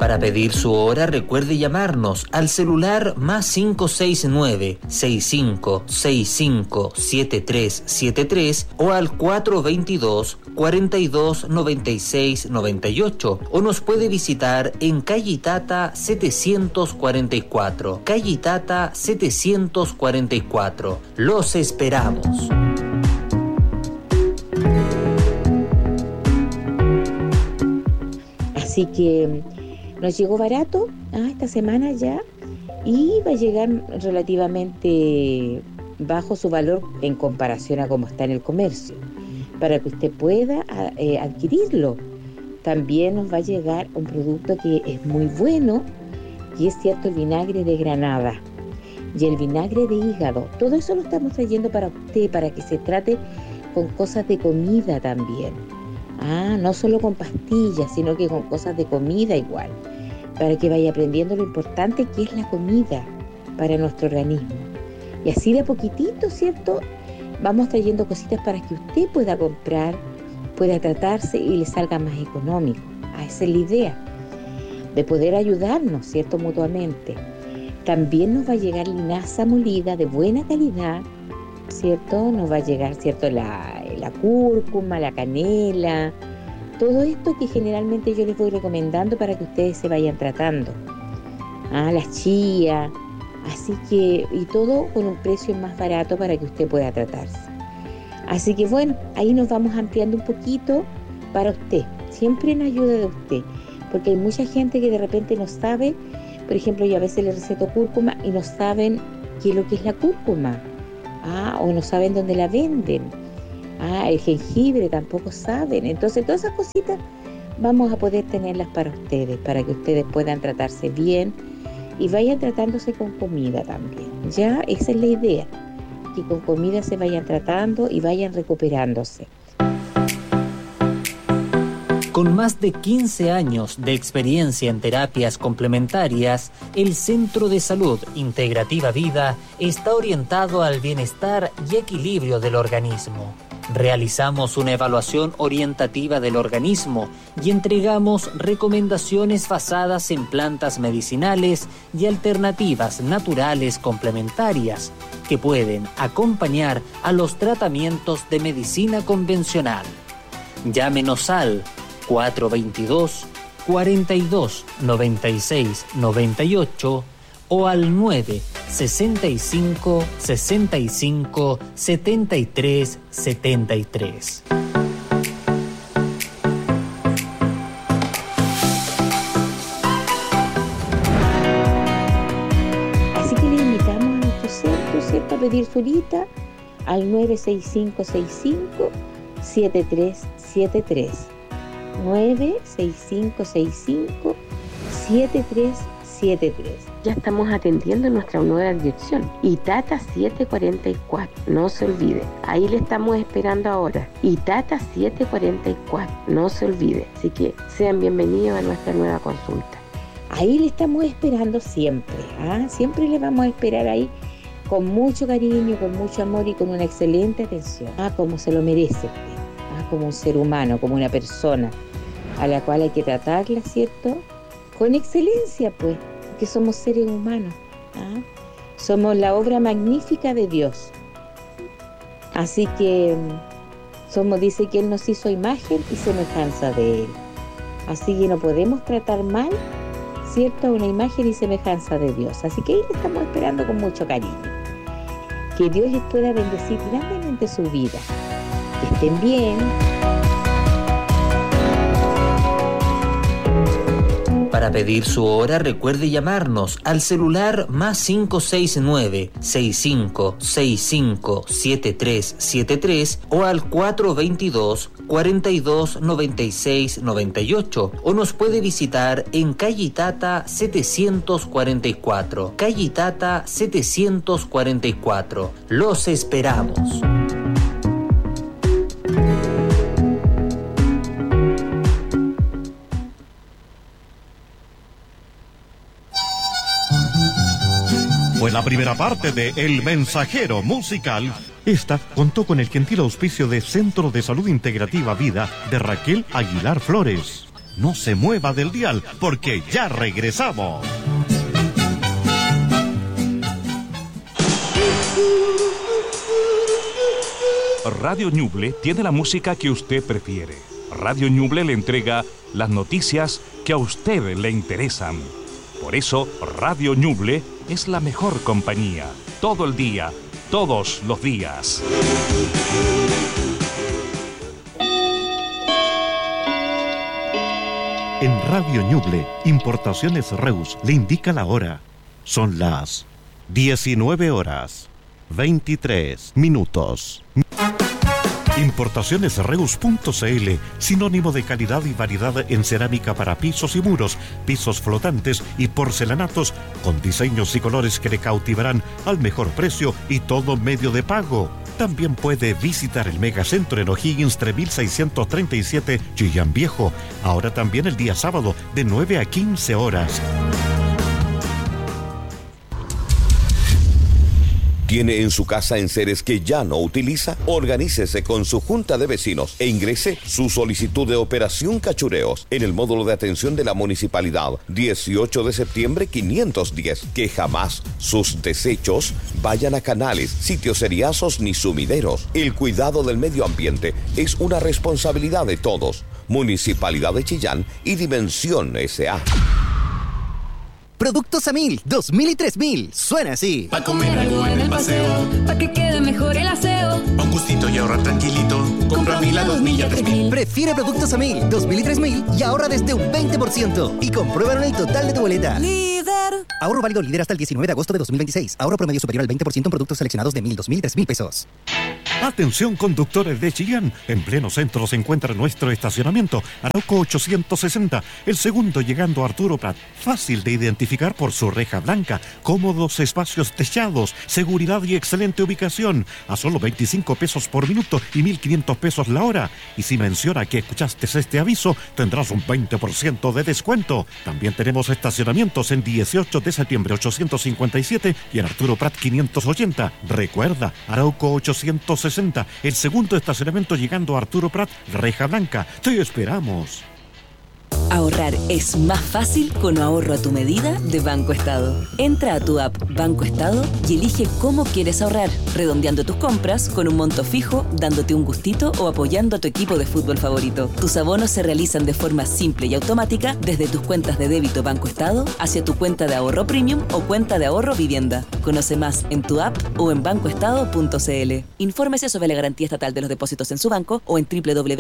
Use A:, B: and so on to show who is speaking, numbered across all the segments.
A: Para pedir su hora, recuerde llamarnos al celular +569 6565 7373 o al 422 42 96 98, o nos puede visitar en calle Itata 744. Calle Itata 744. Los esperamos.
B: Así que nos llegó barato esta semana ya, y va a llegar relativamente bajo su valor en comparación a cómo está en el comercio, para que usted pueda adquirirlo. También nos va a llegar un producto que es muy bueno, y es cierto, el vinagre de Granada y el vinagre de hígado. Todo eso lo estamos trayendo para usted, para que se trate con cosas de comida también. No solo con pastillas, sino que con cosas de comida igual, para que vaya aprendiendo lo importante que es la comida para nuestro organismo. Y así de a poquitito, ¿cierto?, vamos trayendo cositas para que usted pueda comprar, pueda tratarse y le salga más económico. Esa es la idea, de poder ayudarnos, ¿cierto?, mutuamente. También nos va a llegar linaza molida de buena calidad, ¿cierto? Nos va a llegar, ¿cierto?, la cúrcuma, la canela, todo esto que generalmente yo les voy recomendando para que ustedes se vayan tratando. La chía, así que, y todo con un precio más barato para que usted pueda tratarse. Así que bueno, ahí nos vamos ampliando un poquito para usted, siempre en ayuda de usted, porque hay mucha gente que de repente no sabe. Por ejemplo, yo a veces les receto cúrcuma y no saben qué es lo que es la cúrcuma, o no saben dónde la venden. El jengibre tampoco saben. Entonces todas esas cositas vamos a poder tenerlas para ustedes, para que ustedes puedan tratarse bien y vayan tratándose con comida también. Ya, esa es la idea, que con comida se vayan tratando y vayan recuperándose.
A: Con más de 15 años de experiencia en terapias complementarias, el Centro de Salud Integrativa Vida está orientado al bienestar y equilibrio del organismo. Realizamos una evaluación orientativa del organismo y entregamos recomendaciones basadas en plantas medicinales y alternativas naturales complementarias que pueden acompañar a los tratamientos de medicina convencional. Llámenos al 422 42 96 98 o al 965 65 73 73.
B: Así que les invitamos a nuestro centro, ¿cierto?, a pedir su cita al 96565 7373. 96565 7373. Ya estamos atendiendo en nuestra nueva dirección, Itata 744, no se olvide, ahí le estamos esperando ahora, Itata 744, no se olvide. Así que sean bienvenidos a nuestra nueva consulta. Ahí le estamos esperando siempre, siempre le vamos a esperar ahí con mucho cariño, con mucho amor y con una excelente atención, como se lo merece usted, como un ser humano, como una persona a la cual hay que tratarla, ¿cierto?, con excelencia, pues, que somos seres humanos, somos la obra magnífica de Dios. Así que dice que Él nos hizo imagen y semejanza de Él. Así que no podemos tratar mal, ¿cierto?, a una imagen y semejanza de Dios. Así que ahí le estamos esperando con mucho cariño. Que Dios les pueda bendecir grandemente su vida. Que estén bien.
A: Para pedir su hora, recuerde llamarnos al celular +569 6565 7373 o al 422 42 96 98, o nos puede visitar en calle Itata 744. Calle Itata 744. Los esperamos.
C: Fue la primera parte de El Mensajero Musical. Esta contó con el gentil auspicio de Centro de Salud Integrativa Vida de Raquel Aguilar Flores. No se mueva del dial, porque ya regresamos.
D: Radio Ñuble tiene la música que usted prefiere. Radio Ñuble le entrega las noticias que a usted le interesan. Por eso, Radio Ñuble es la mejor compañía. Todo el día, todos los días.
C: En Radio Ñuble, Importaciones Reus le indica la hora. Son las 19 horas, 23 minutos. Importacionesreus.cl, sinónimo de calidad y variedad en cerámica para pisos y muros, pisos flotantes y porcelanatos, con diseños y colores que le cautivarán al mejor precio y todo medio de pago. También puede visitar el Megacentro en O'Higgins 3637 Chillán Viejo, ahora también el día sábado de 9 a 15 horas.
E: ¿Tiene en su casa enseres que ya no utiliza? Organícese con su junta de vecinos e ingrese su solicitud de operación cachureos en el módulo de atención de la municipalidad 18 de septiembre 510. Que jamás sus desechos vayan a canales, sitios seriazos ni sumideros. El cuidado del medio ambiente es una responsabilidad de todos. Municipalidad de Chillán y Dimensión S.A.
F: Productos Amil, 2000 y 3000. Suena así.
G: Pa' comer algo en el paseo,
H: pa' que quede mejor el aseo.
G: Pa' un gustito y ahorrar tranquilito. Compra Amil a 2000 y a 3000.
F: Prefiere Productos Amil, 2000 y 3000 y ahorra desde un 20%. Y compruébalo en el total de tu boleta.
H: Líder.
F: Ahorro válido líder hasta el 19 de agosto de 2026. Ahorro promedio superior al 20% en productos seleccionados de 1000, 2000 y 3000 pesos.
C: Atención conductores de Chillán, en pleno centro se encuentra nuestro estacionamiento, Arauco 860, el segundo llegando a Arturo Prat. Fácil de identificar por su reja blanca, cómodos espacios techados, seguridad y excelente ubicación, a solo 25 pesos por minuto y 1.500 pesos la hora. Y si menciona que escuchaste este aviso, tendrás un 20% de descuento. También tenemos estacionamientos en 18 de septiembre 857 y en Arturo Prat 580. Recuerda, Arauco 860. El segundo estacionamiento llegando a Arturo Prat, reja blanca. Te esperamos.
I: Ahorrar es más fácil con ahorro a tu medida de Banco Estado. Entra a tu app Banco Estado y elige cómo quieres ahorrar, redondeando tus compras con un monto fijo, dándote un gustito o apoyando a tu equipo de fútbol favorito. Tus abonos se realizan de forma simple y automática desde tus cuentas de débito Banco Estado hacia tu cuenta de ahorro premium o cuenta de ahorro vivienda. Conoce más en tu app o en bancoestado.cl. Infórmese sobre la garantía estatal de los depósitos en su banco o en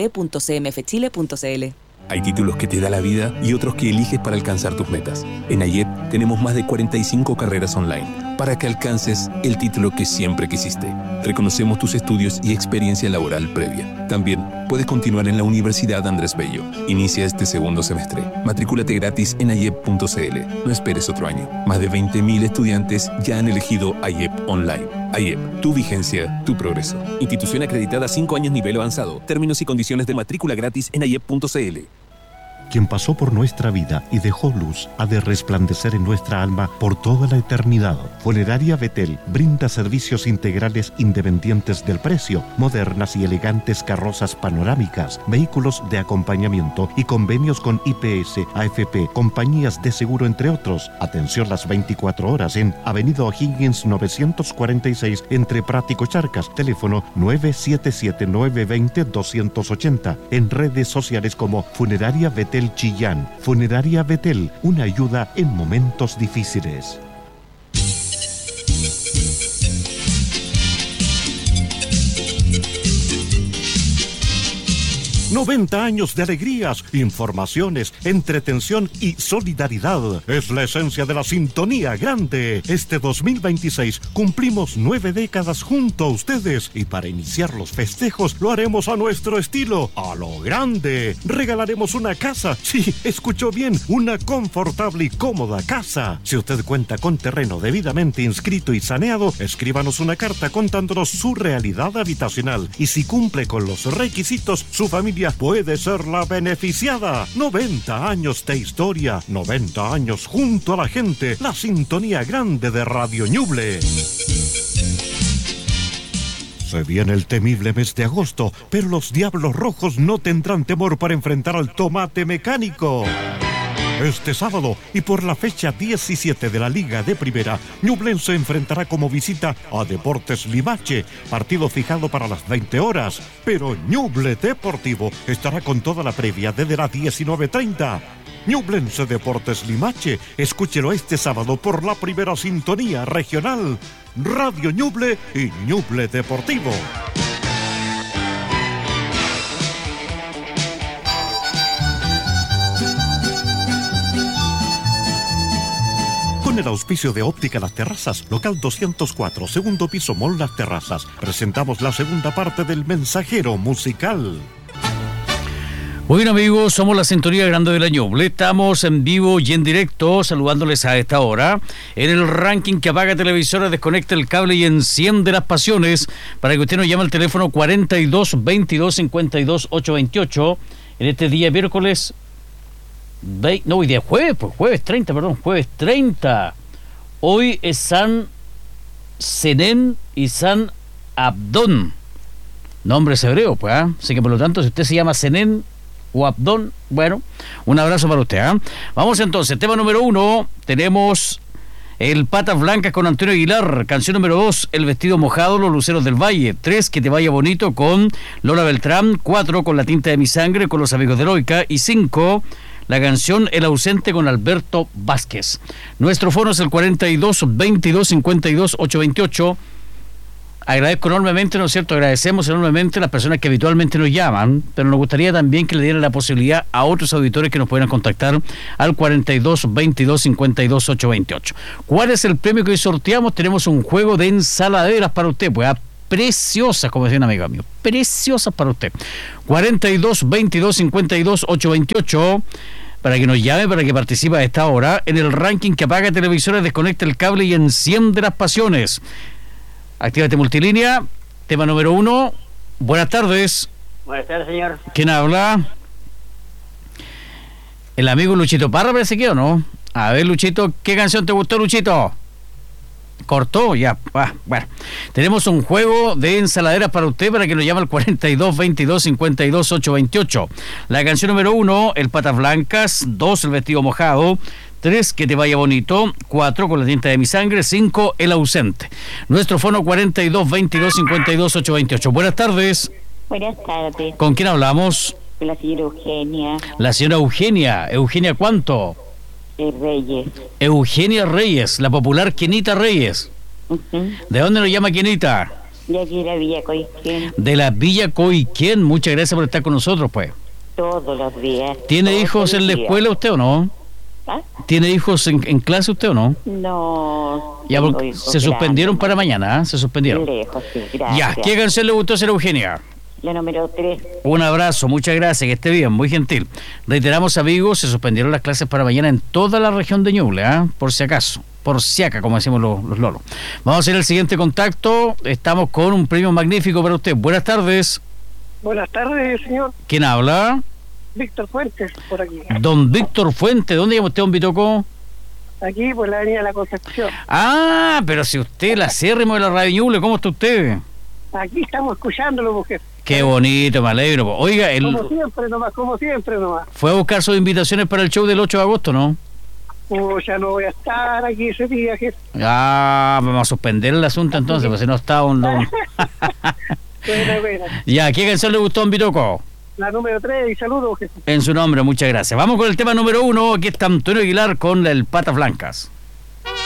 I: www.cmfchile.cl.
J: Hay títulos que te da la vida y otros que eliges para alcanzar tus metas. En AYEP tenemos más de 45 carreras online para que alcances el título que siempre quisiste. Reconocemos tus estudios y experiencia laboral previa. También puedes continuar en la Universidad Andrés Bello. Inicia este segundo semestre. Matrículate gratis en ayep.cl. No esperes otro año. Más de 20.000 estudiantes ya han elegido AYEP Online. AYEP, tu vigencia, tu progreso. Institución acreditada 5 años nivel avanzado. Términos y condiciones de matrícula gratis en ayep.cl.
C: Quien pasó por nuestra vida y dejó luz ha de resplandecer en nuestra alma por toda la eternidad. Funeraria Betel brinda servicios integrales independientes del precio, modernas y elegantes carrozas panorámicas, vehículos de acompañamiento y convenios con IPS, AFP, compañías de seguro entre otros. Atención las 24 horas en Avenida O'Higgins 946 entre Prat y Cocharcas. Teléfono 977-920-280. En redes sociales como Funeraria Betel Chillán. Funeraria Betel, una ayuda en momentos difíciles. 90 años de alegrías, informaciones, entretención y solidaridad. Es la esencia de la sintonía grande. Este 2026 cumplimos 9 décadas junto a ustedes y para iniciar los festejos lo haremos a nuestro estilo, a lo grande. Regalaremos una casa. Sí, escuchó bien, una confortable y cómoda casa. Si usted cuenta con terreno debidamente inscrito y saneado, escríbanos una carta contándonos su realidad habitacional y si cumple con los requisitos, su familia puede ser la beneficiada. 90 años de historia, 90 años junto a la gente, la sintonía grande de Radio Ñuble. Se viene el temible mes de agosto, pero los Diablos Rojos no tendrán temor para enfrentar al Tomate Mecánico. Este sábado, y por la fecha 17 de la Liga de Primera, Ñublense se enfrentará como visita a Deportes Limache, partido fijado para las 20 horas. Pero Ñuble Deportivo estará con toda la previa desde las 19:30. Ñublense Deportes Limache, escúchelo este sábado por la primera sintonía regional, Radio Ñuble y Ñuble Deportivo. Con el auspicio de Óptica Las Terrazas, local 204, segundo piso, Mall Las Terrazas, presentamos la segunda parte del Mensajero Musical.
K: Muy bien, amigos, somos la sintonía grande de la Ñuble. Estamos en vivo y en directo, saludándoles a esta hora. En el ranking que apaga televisores, desconecta el cable y enciende las pasiones, para que usted nos llame al teléfono 42 22 52 828. En este día miércoles... No, hoy día jueves 30. Hoy es San Senén y San Abdón, nombres hebreos, pues, ¿eh? Así que por lo tanto, si usted se llama Senén o Abdón, bueno, un abrazo para usted, ¿eh? Vamos entonces, tema número 1, tenemos el Patas Blancas con Antonio Aguilar. Canción número 2, El Vestido Mojado, Los Luceros del Valle. 3, Que Te Vaya Bonito con Lola Beltrán. 4, Con la Tinta de mi Sangre con Los Amigos de Loica. Y 5, la canción El Ausente con Alberto Vázquez. Nuestro foro es el 42 22 52 828. Agradezco enormemente, ¿no es cierto? Agradecemos enormemente a las personas que habitualmente nos llaman, pero nos gustaría también que le dieran la posibilidad a otros auditores que nos puedan contactar al 42 22 52 828. ¿Cuál es el premio que hoy sorteamos? Tenemos un juego de ensaladeras para usted, pues, preciosas, como decía un amigo mío, preciosas para usted. 42 22 52 828, para que nos llame, para que participe a esta hora en el ranking que apaga televisores, desconecta el cable y enciende las pasiones. Actívate Multilínea, tema número 1. Buenas tardes.
L: Buenas tardes, señor.
K: ¿Quién habla? El amigo Luchito Parra, parece que, ¿o no? A ver, Luchito, ¿qué canción te gustó, Luchito? ¿Cortó? Ya, bueno. Tenemos un juego de ensaladeras para usted, para que nos llame al 42 22 52 828. La canción número 1, El Patas Blancas. 2, El Vestido Mojado. 3, Que Te Vaya Bonito. 4, Con la Tinta de mi Sangre. 5, El Ausente. Nuestro fono 42 22 52 828. Buenas tardes.
M: Buenas tardes.
K: ¿Con quién hablamos?
M: Con la señora Eugenia.
K: La señora Eugenia. ¿Eugenia cuánto?
M: Reyes.
K: Eugenia Reyes, la popular Quinita Reyes. ¿De dónde nos llama Quinita?
M: De aquí de la Villa Coiquén.
K: De la Villa Coiquén. Muchas gracias por estar con nosotros, pues.
M: Todos los días.
K: ¿Tiene hijos en la escuela usted o no?
M: ¿Ah?
K: ¿Tiene hijos en clase usted o no?
M: No.
K: Ya, se suspendieron para mañana, ¿eh? Se suspendieron.
M: Lejos, sí, gracias.
K: Ya, ¿qué canción le gustó, señora Eugenia?
M: La número 3.
K: Un abrazo, muchas gracias, que esté bien, muy gentil. Reiteramos, amigos, se suspendieron las clases para mañana en toda la región de Ñuble, ¿eh? Por si acaso, por si acá, como decimos los lolos. Vamos a hacer el siguiente contacto. Estamos con un premio magnífico para usted. Buenas tardes.
N: Buenas tardes, señor.
K: ¿Quién habla?
N: Víctor Fuentes, por aquí.
K: Don Víctor Fuentes, ¿dónde llama usted, don Bitoco?
N: Aquí, por la avenida La Concepción.
K: Ah, pero si usted la acérrimo de la Radio Ñuble, ¿cómo está usted?
N: Aquí estamos escuchándolo, mujer.
K: Qué bonito, me alegro. Oiga,
N: como siempre nomás.
K: ¿Fue a buscar sus invitaciones para el show del 8 de agosto, no?
N: Ya no voy a estar aquí ese día, jefe.
K: Ah, vamos a suspender el asunto entonces, pues si no está un...
N: Bueno.
K: Ya, ¿qué canción le gustó a Bitoco?
N: La número 3, y saludos, jefe.
K: En su nombre, muchas gracias. Vamos con el tema número 1, aquí está Antonio Aguilar con El Patas Blancas.